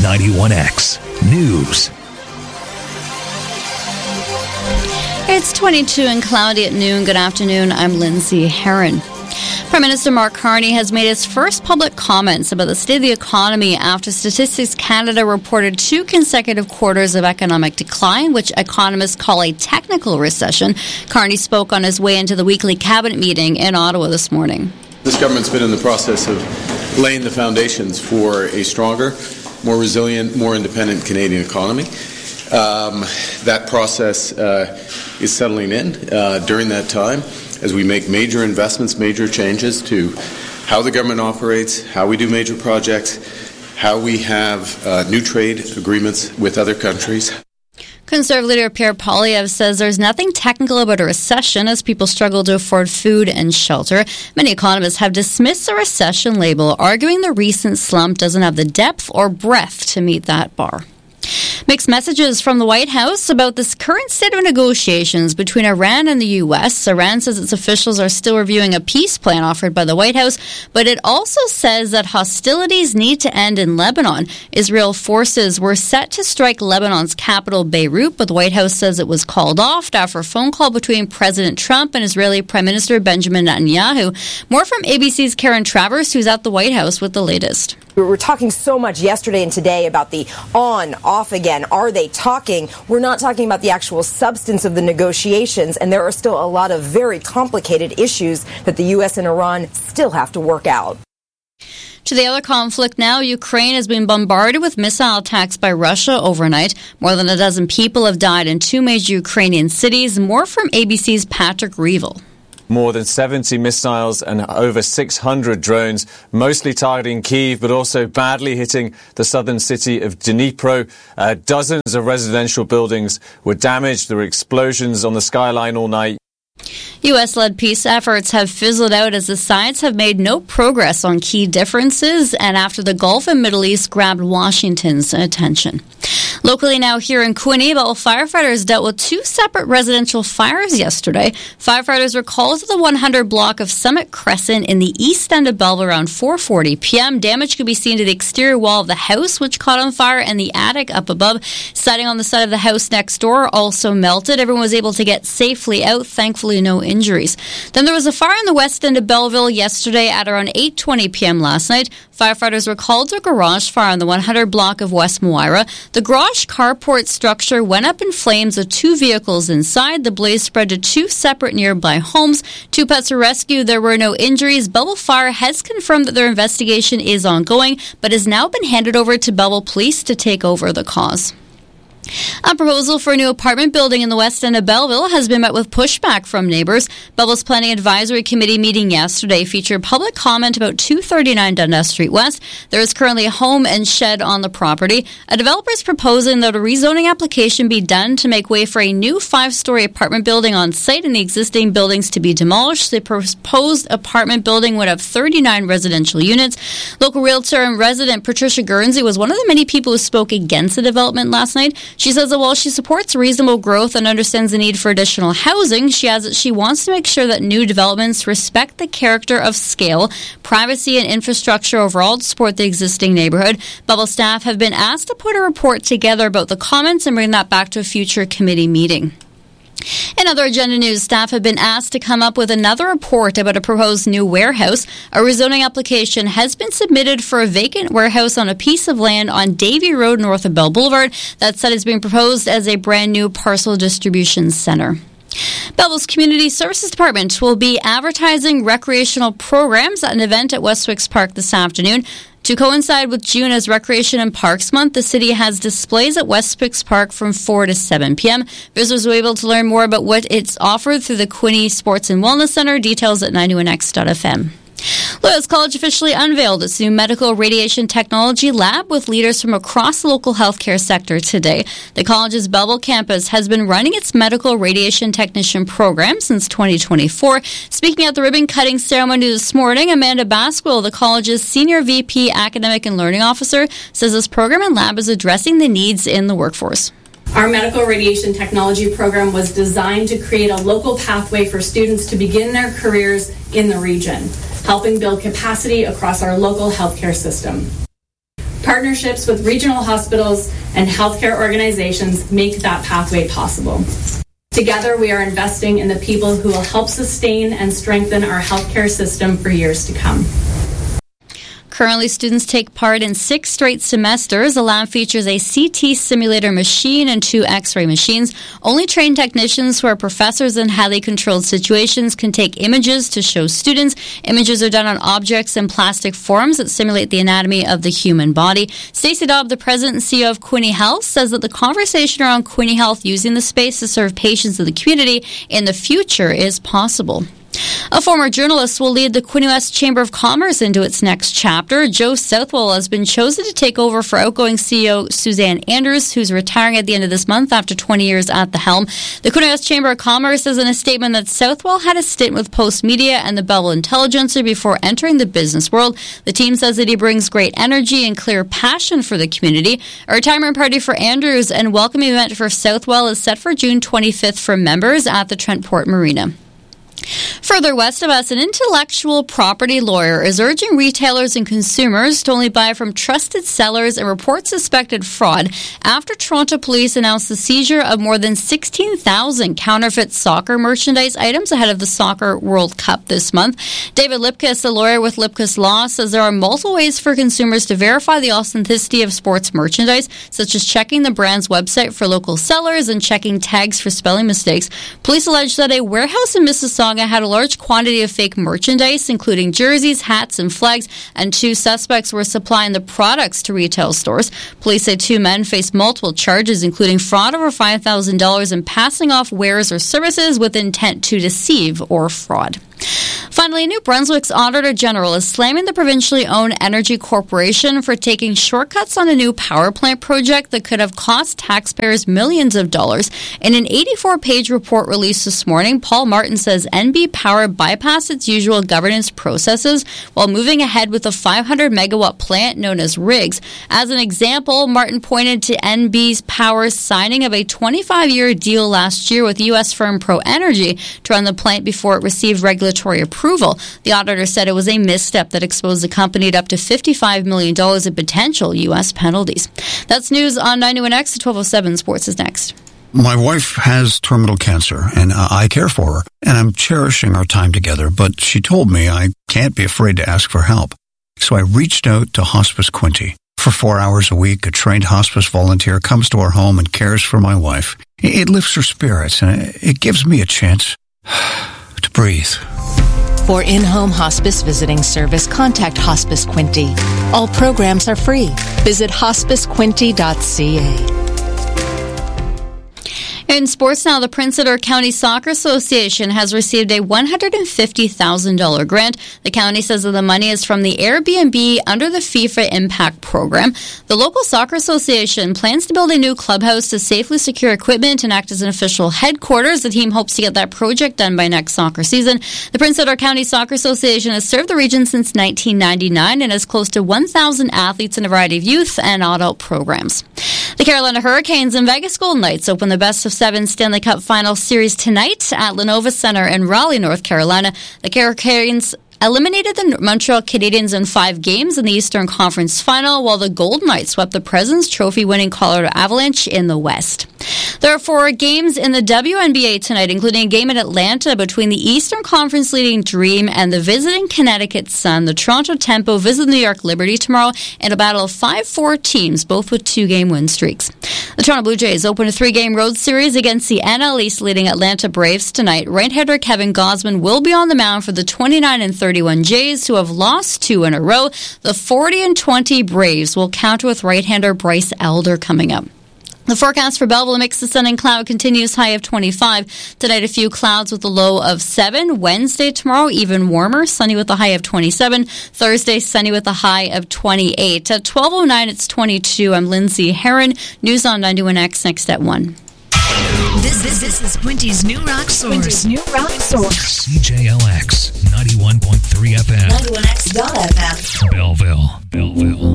91X News. It's 22 and cloudy at noon. Good afternoon. I'm Lindsay Herron. Prime Minister Mark Carney has made his first public comments about the state of the economy after Statistics Canada reported 2 consecutive quarters of economic decline, which economists call a technical recession. Carney spoke on his way into the weekly cabinet meeting in Ottawa this morning. This government's been in the process of laying the foundations for a stronger, more resilient, more independent Canadian economy. That process is settling in during that time as we make major investments, major changes to how the government operates, how we do major projects, how we have new trade agreements with other countries. Conservative leader Pierre Poilievre says there's nothing technical about a recession as people struggle to afford food and shelter. Many economists have dismissed the recession label, arguing the recent slump doesn't have the depth or breadth to meet that bar. Mixed messages from the White House about this current state of negotiations between Iran and the U.S. Iran says its officials are still reviewing a peace plan offered by the White House, but it also says that hostilities need to end in Lebanon. Israel forces were set to strike Lebanon's capital, Beirut, but the White House says it was called off after a phone call between President Trump and Israeli Prime Minister Benjamin Netanyahu. More from ABC's Karen Travers, who's at the White House with the latest. We were talking so much yesterday and today about the on, off again. Are they talking? We're not talking about the actual substance of the negotiations, and there are still a lot of very complicated issues that the U.S. and Iran still have to work out. To the other conflict now, Ukraine has been bombarded with missile attacks by Russia overnight. More than a dozen people have died in 2 major Ukrainian cities. More from ABC's Patrick Reevell. More than 70 missiles and over 600 drones, mostly targeting Kyiv, but also badly hitting the southern city of Dnipro. Dozens of residential buildings were damaged. There were explosions on the skyline all night. U.S.-led peace efforts have fizzled out as the sides have made no progress on key differences and after the Gulf and Middle East grabbed Washington's attention. Locally now here in Quinnipiac, firefighters dealt with 2 separate residential fires yesterday. Firefighters were called to the 100 block of Summit Crescent in the east end of Belleville around 4:40 p.m. Damage could be seen to the exterior wall of the house, which caught on fire, and the attic up above. Siding on the side of the house next door also melted. Everyone was able to get safely out. Thankfully, no injuries. Then there was a fire in the west end of Belleville yesterday at around 8:20 p.m. last night. Firefighters were called to a garage fire on the 100 block of West Moira. The garage carport structure went up in flames with 2 vehicles inside. The blaze spread to 2 separate nearby homes. 2 pets were rescued. There were no injuries. Belleville Fire has confirmed that their investigation is ongoing, but has now been handed over to Belleville Police to take over the cause. A proposal for a new apartment building in the west end of Belleville has been met with pushback from neighbours. Belleville's Planning Advisory Committee meeting yesterday featured public comment about 239 Dundas Street West. There is currently a home and shed on the property. A developer is proposing that a rezoning application be done to make way for a new 5-story apartment building on site and the existing buildings to be demolished. The proposed apartment building would have 39 residential units. Local realtor and resident Patricia Guernsey was one of the many people who spoke against the development last night. She says that while she supports reasonable growth and understands the need for additional housing, she adds that she wants to make sure that new developments respect the character of scale, privacy, and infrastructure overall to support the existing neighbourhood. Belleville staff have been asked to put a report together about the comments and bring that back to a future committee meeting. In other agenda news, staff have been asked to come up with another report about a proposed new warehouse. A rezoning application has been submitted for a vacant warehouse on a piece of land on Davie Road north of Bell Boulevard. That site is being proposed as a brand new parcel distribution centre. Belleville's Community Services Department will be advertising recreational programs at an event at Westwicks Park this afternoon. To coincide with June as Recreation and Parks Month, the city has displays at Westwicks Park from 4 to 7 p.m. Visitors will be able to learn more about what it's offered through the Quinte Sports and Wellness Centre. Details at 91x.fm. Loyal's College officially unveiled its new medical radiation technology lab with leaders from across the local healthcare sector today. The college's Belleville campus has been running its medical radiation technician program since 2024. Speaking at the ribbon-cutting ceremony this morning, Amanda Basquill, the college's Senior VP Academic and Learning Officer, says this program and lab is addressing the needs in the workforce. Our medical radiation technology program was designed to create a local pathway for students to begin their careers in the region, helping build capacity across our local healthcare system. Partnerships with regional hospitals and healthcare organizations make that pathway possible. Together, we are investing in the people who will help sustain and strengthen our healthcare system for years to come. Currently, students take part in 6 straight semesters. The lab features a CT simulator machine and 2 X-ray machines. Only trained technicians who are professors in highly controlled situations can take images to show students. Images are done on objects in plastic forms that simulate the anatomy of the human body. Stacey Dobb, the president and CEO of Quinte Health, says that the conversation around Quinte Health using the space to serve patients of the community in the future is possible. A former journalist will lead the Quinte West Chamber of Commerce into its next chapter. Joe Southwell has been chosen to take over for outgoing CEO Suzanne Andrews, who's retiring at the end of this month after 20 years at the helm. The Quinte West Chamber of Commerce says in a statement that Southwell had a stint with Post Media and the Belleville Intelligencer before entering the business world. The team says that he brings great energy and clear passion for the community. A retirement party for Andrews and welcoming event for Southwell is set for June 25th for members at the Trentport Marina. Further west of us, an intellectual property lawyer is urging retailers and consumers to only buy from trusted sellers and report suspected fraud after Toronto police announced the seizure of more than 16,000 counterfeit soccer merchandise items ahead of the Soccer World Cup this month. David Lipkus, a lawyer with Lipkus Law, says there are multiple ways for consumers to verify the authenticity of sports merchandise, such as checking the brand's website for local sellers and checking tags for spelling mistakes. Police allege that a warehouse in Mississauga had a large quantity of fake merchandise, including jerseys, hats, and flags, and 2 suspects were supplying the products to retail stores. Police say 2 men faced multiple charges, including fraud over $5,000 and passing off wares or services with intent to deceive or fraud. Finally, New Brunswick's Auditor General is slamming the provincially owned Energy Corporation for taking shortcuts on a new power plant project that could have cost taxpayers millions of dollars. In an 84-page report released this morning, Paul Martin says NB Power bypassed its usual governance processes while moving ahead with a 500-megawatt plant known as RIGS. As an example, Martin pointed to NB's Power's signing of a 25-year deal last year with U.S. firm ProEnergy to run the plant before it received regulatory approval. The auditor said it was a misstep that exposed the company to up to $55 million in potential U.S. penalties. That's news on 91X. 1207 Sports is next. My wife has terminal cancer, and I care for her, and I'm cherishing our time together, but she told me I can't be afraid to ask for help. So I reached out to Hospice Quinte. For 4 hours a week, a trained hospice volunteer comes to our home and cares for my wife. It lifts her spirits, and it gives me a chance to breathe. For in-home hospice visiting service, contact Hospice Quinte. All programs are free. Visit hospicequinte.ca. In sports now, the Prince Edward County Soccer Association has received a $150,000 grant. The county says that the money is from the Airbnb under the FIFA Impact program. The local soccer association plans to build a new clubhouse to safely secure equipment and act as an official headquarters. The team hopes to get that project done by next soccer season. The Prince Edward County Soccer Association has served the region since 1999 and has close to 1,000 athletes in a variety of youth and adult programs. The Carolina Hurricanes and Vegas Golden Knights open the best-of-7 Stanley Cup Final Series tonight at Lenovo Center in Raleigh, North Carolina. The Hurricanes eliminated the Montreal Canadiens in 5 games in the Eastern Conference Final, while the Golden Knights swept the President's Trophy-winning Colorado Avalanche in the West. There are 4 games in the WNBA tonight, including a game in Atlanta between the Eastern Conference leading Dream and the visiting Connecticut Sun. The Toronto Tempo visit the New York Liberty tomorrow in a battle of 5-4 teams, both with 2-game win streaks. The Toronto Blue Jays open a 3-game road series against the NL East leading Atlanta Braves tonight. Right-hander Kevin Gausman will be on the mound for the 29-31 Jays, who have lost 2 in a row. The 40-20 Braves will counter with right-hander Bryce Elder coming up. The forecast for Belleville, a mix of sun and cloud, continues, high of 25. Tonight, a few clouds with a low of 7. Wednesday, tomorrow, even warmer, sunny with a high of 27. Thursday, sunny with a high of 28. At 12:09, it's 22. I'm Lindsay Heron. News on 91X next at 1. This is Quinty's New Rock Source. New Rock Source. CJLX 91.3 FM. 91X.FM. Belleville.